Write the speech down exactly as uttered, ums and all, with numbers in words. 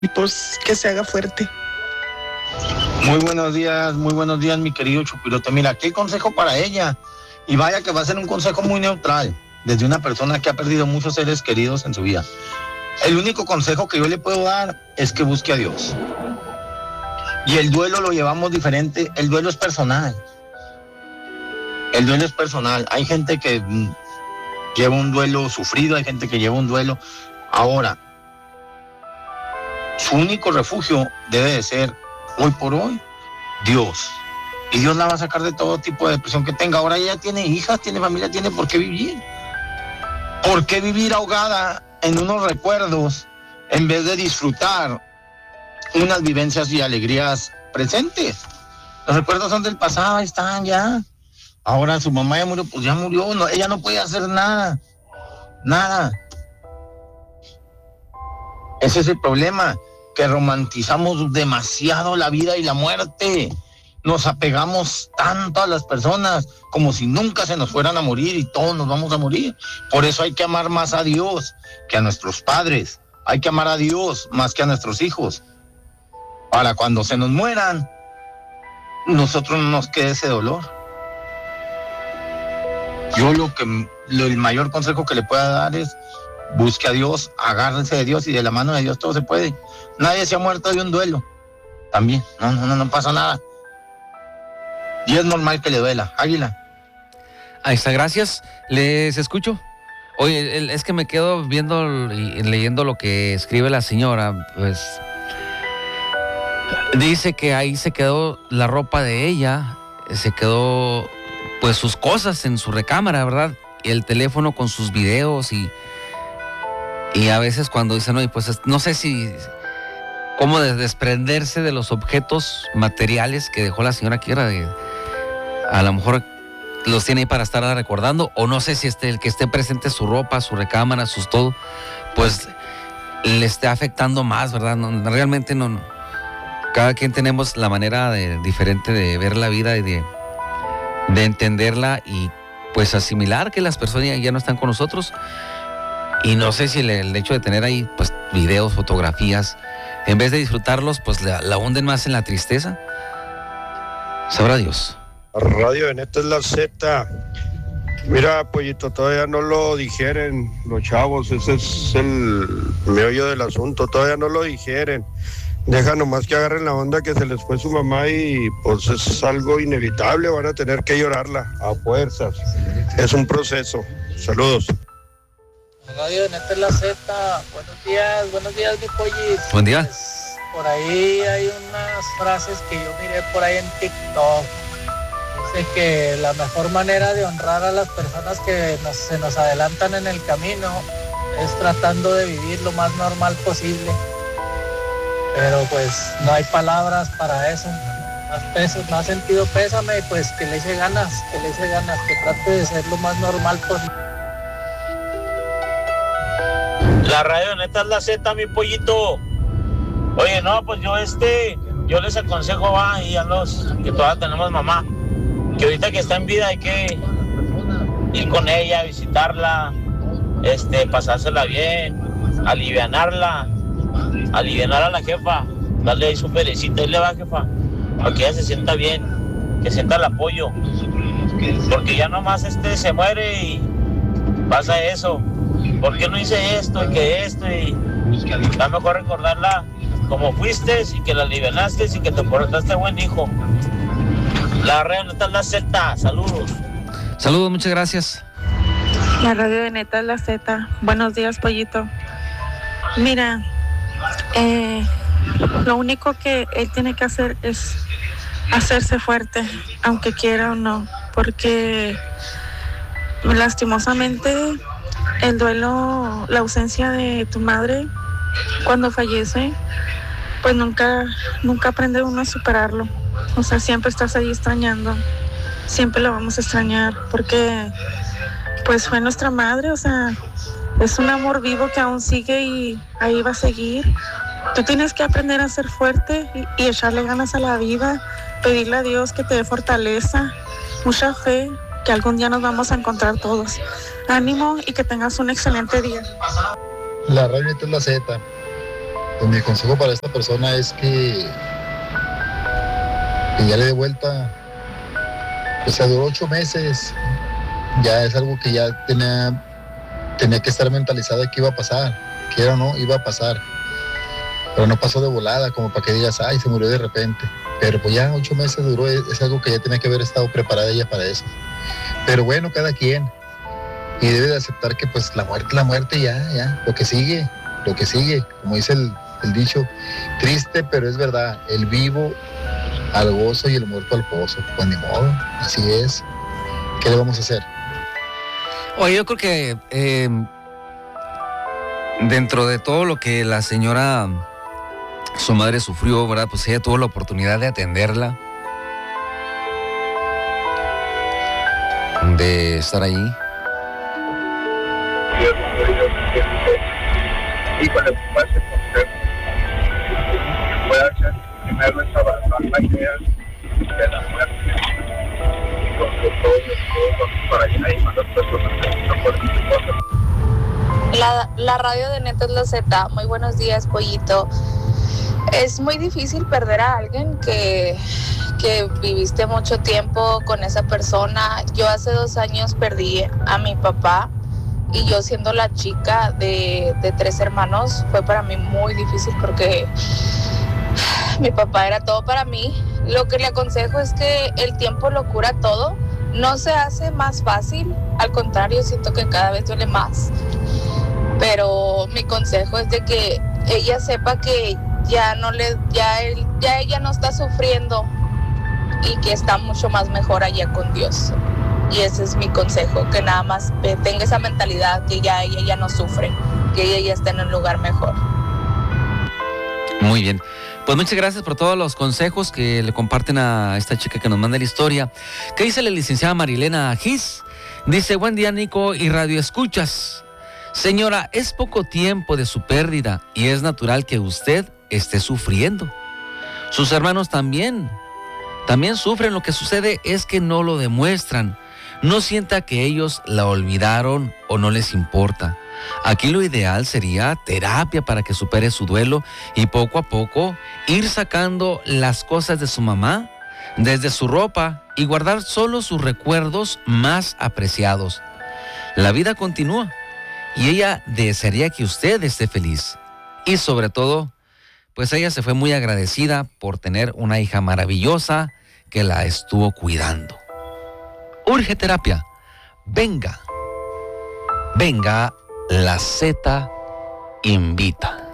y pues que se haga fuerte. Muy buenos días, muy buenos días, mi querido Chupirote. Mira, qué consejo para ella. Y vaya que va a ser un consejo muy neutral, desde una persona que ha perdido muchos seres queridos en su vida. El único consejo que yo le puedo dar es que busque a Dios. Y el duelo lo llevamos diferente. El duelo es personal. El duelo es personal. Hay gente que mm, lleva un duelo sufrido, hay gente que lleva un duelo. Ahora, su único refugio debe de ser, hoy por hoy, Dios. Y Dios la va a sacar de todo tipo de depresión que tenga. Ahora ella tiene hijas, tiene familia, tiene por qué vivir. ¿Por qué vivir ahogada en unos recuerdos en vez de disfrutar unas vivencias y alegrías presentes? Los recuerdos son del pasado, ahí están ya. Ahora su mamá ya murió, pues ya murió, no, ella no puede hacer nada, nada. Ese es el problema, que romantizamos demasiado la vida y la muerte. Nos apegamos tanto a las personas como si nunca se nos fueran a morir y todos nos vamos a morir. Por eso hay que amar más a Dios que a nuestros padres. Hay que amar a Dios más que a nuestros hijos. Para cuando se nos mueran, nosotros no nos quede ese dolor. Yo lo que, lo, el mayor consejo que le pueda dar es busque a Dios, agárrense de Dios y de la mano de Dios todo se puede. Nadie se ha muerto de un duelo. También, no, no, no, no pasa nada. Y es normal que le duela. Águila. Ahí está, gracias. Les escucho. Oye, es que me quedo viendo y leyendo lo que escribe la señora. Pues dice que ahí se quedó la ropa de ella, se quedó pues sus cosas en su recámara, ¿verdad? Y el teléfono con sus videos y y a veces cuando dicen, oye, pues no sé si cómo desprenderse de los objetos materiales que dejó la señora Kiera, de a lo mejor los tiene ahí para estar recordando, o no sé si este, el que esté presente su ropa, su recámara, sus todo, pues le esté afectando más, ¿verdad? No, realmente no, no. Cada quien tenemos la manera de, diferente de ver la vida y de, de entenderla y pues asimilar que las personas ya no están con nosotros. Y no sé si el, el hecho de tener ahí pues videos, fotografías, en vez de disfrutarlos, pues la, la hunden más en la tristeza. Sabrá Dios. Radio Veneta es la Z. Mira, Pollito, todavía no lo digieren los chavos, ese es el meollo del asunto, todavía no lo digieren. Deja nomás que agarren la onda que se les fue su mamá y pues es algo inevitable, van a tener que llorarla a fuerzas. Es un proceso. Saludos. Radio Veneta es la Z. Buenos días, buenos días, mi Pollis. Buen día. Pues, por ahí hay unas frases que yo miré por ahí en TikTok. Dice que la mejor manera de honrar a las personas que nos, se nos adelantan en el camino es tratando de vivir lo más normal posible. Pero pues no hay palabras para eso. Más peso, más sentido pésame y pues que le eche ganas, que le eche ganas, que trate de ser lo más normal posible. La Radio Neta es la Z, mi Pollito. Oye, no, pues yo este, yo les aconsejo, va, y a los que todavía tenemos mamá, que ahorita que está en vida hay que ir con ella, visitarla, este, pasársela bien, alivianarla, alivianar a la jefa, darle ahí su perecita, y le va, jefa, para que ella se sienta bien, que sienta el apoyo, porque ya nomás este se muere y pasa eso. ¿Por qué no hice esto y que esto? Y está mejor recordarla como fuiste y que la alivianaste y que te portaste buen hijo. La Radio Neta es la Z, saludos. Saludos, muchas gracias. La Radio de Neta es la Z. Buenos días, Pollito. Mira, eh, lo único que él tiene que hacer es hacerse fuerte, aunque quiera o no, porque lastimosamente el duelo, la ausencia de tu madre cuando fallece, pues nunca, nunca aprende uno a superarlo. O sea, siempre estás ahí extrañando, siempre la vamos a extrañar, porque pues fue nuestra madre, o sea, es un amor vivo que aún sigue y ahí va a seguir. Tú tienes que aprender a ser fuerte y, y echarle ganas a la vida, pedirle a Dios que te dé fortaleza, mucha fe, que algún día nos vamos a encontrar todos. Ánimo y que tengas un excelente día. La Radio es la Z. Pues mi consejo para esta persona es que, que ya le dé vuelta. O sea, duró ocho meses. Ya es algo que ya tenía, tenía que estar mentalizada que iba a pasar. Quiera o no, iba a pasar. Pero no pasó de volada, como para que digas, ay, se murió de repente. Pero pues ya ocho meses duró, es, es algo que ya tenía que haber estado preparada ella para eso. Pero bueno, cada quien. Y debe de aceptar que pues la muerte, la muerte, ya, ya. Lo que sigue, lo que sigue. Como dice el, el dicho, triste, pero es verdad. El vivo al gozo y el muerto al pozo. Pues ni modo, así es. ¿Qué le vamos a hacer? Oye, yo creo que eh, dentro de todo lo que la señora, su madre sufrió, ¿verdad? Pues ella tuvo la oportunidad de atenderla, de estar ahí. Y con el pase consejo que puede hacer primero es abrazar la idea de la muerte y con todo todo para allá y cuando las personas no pueden cosas. La, la radio de Netas La Z, muy buenos días, Pollito. Es muy difícil perder a alguien que, que viviste mucho tiempo con esa persona. Yo hace dos años perdí a mi papá. Y yo siendo la chica de, de tres hermanos, fue para mí muy difícil porque mi papá era todo para mí. Lo que le aconsejo es que el tiempo lo cura todo. No se hace más fácil, al contrario, siento que cada vez duele más. Pero mi consejo es de que ella sepa que ya no le, ya él, ya ella no está sufriendo y que está mucho más mejor allá con Dios. Y ese es mi consejo, que nada más tenga esa mentalidad, que ya ella ya no sufre, que ella ya está en un lugar mejor. Muy bien. Pues muchas gracias por todos los consejos que le comparten a esta chica que nos manda la historia. ¿Qué dice la licenciada Marilena Gis? Dice, buen día, Nico y Radio Escuchas. Señora, es poco tiempo de su pérdida y es natural que usted esté sufriendo. Sus hermanos también, también sufren. Lo que sucede es que no lo demuestran. No sienta que ellos la olvidaron o no les importa. Aquí lo ideal sería terapia para que supere su duelo y poco a poco ir sacando las cosas de su mamá, desde su ropa, y guardar solo sus recuerdos más apreciados. La vida continúa y ella desearía que usted esté feliz. Y sobre todo, pues ella se fue muy agradecida por tener una hija maravillosa que la estuvo cuidando. Urge terapia. Venga. Venga, la Z invita.